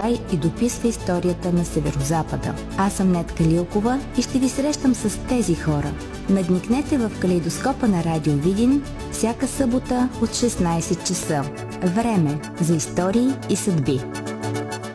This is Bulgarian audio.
Откривай и дописвай историята на Северозапада. Аз съм Нетка Лилкова и ще ви срещам с тези хора. Надникнете в калейдоскопа на Радио Видин всяка събота от 16 часа. Време за истории и съдби.